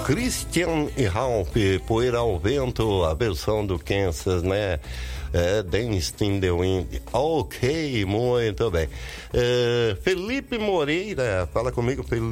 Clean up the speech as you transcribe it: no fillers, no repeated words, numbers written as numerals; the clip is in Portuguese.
Christian e Ralph, Poeira ao Vento, a versão do Kansas, né? Dance in the Wind. Ok, muito bem. Felipe Moreira, fala comigo, Felipe.